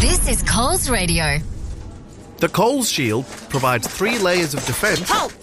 This is Coles Radio. The Coles Shield provides 3 layers of defence. Halt!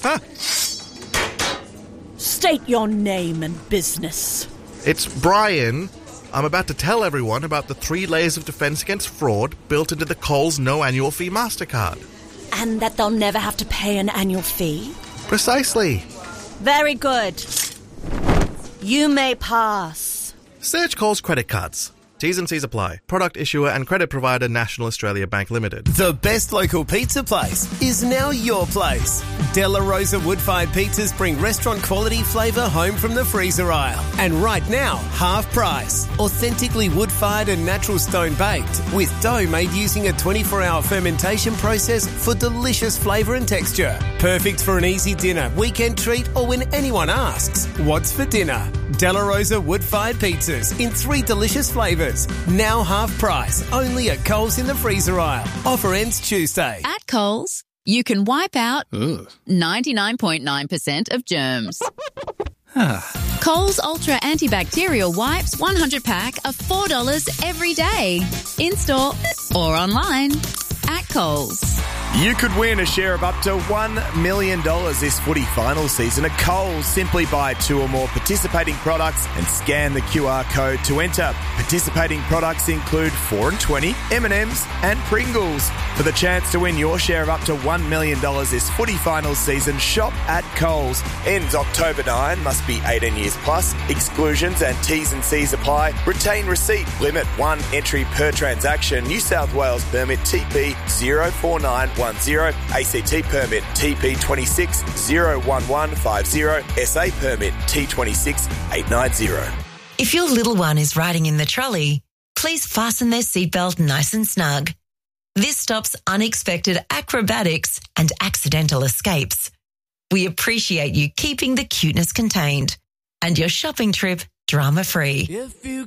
State your name and business. It's Brian. I'm about to tell everyone about the 3 layers of defence against fraud built into the Coles no annual fee MasterCard. And that they'll never have to pay an annual fee? Precisely. Very good. You may pass. Search Coles credit cards. T's and C's apply. Product issuer and credit provider National Australia Bank Limited. The best local pizza place is now your place. Della Rosa wood-fired pizzas bring restaurant quality flavour home from the freezer aisle. And right now, half price. Authentically wood-fired and natural stone baked with dough made using a 24-hour fermentation process for delicious flavour and texture. Perfect for an easy dinner, weekend treat or when anyone asks, what's for dinner? Della Rosa wood-fired pizzas in 3 delicious flavours. Now half price, only at Coles in the freezer aisle. Offer ends Tuesday. At Coles, you can wipe out 99.9% of germs. Coles Ultra Antibacterial Wipes 100 pack are $4 every day. In-store or online. At Coles. You could win a share of up to $1 million this footy final season at Coles. Simply buy 2 or more participating products and scan the QR code to enter. Participating products include 4 and 20, M&M's and Pringles. For the chance to win your share of up to $1 million this footy final season, shop at Coles. Ends October 9, must be 18 years plus. Exclusions and T's and C's apply. Retain receipt. Limit 1 entry per transaction. New South Wales permit TP 04910. ACT permit TP 2601150. SA permit T26890. If your little one is riding in the trolley, please fasten their seatbelt nice and snug. This stops unexpected acrobatics and accidental escapes. We appreciate you keeping the cuteness contained and your shopping trip drama-free. If you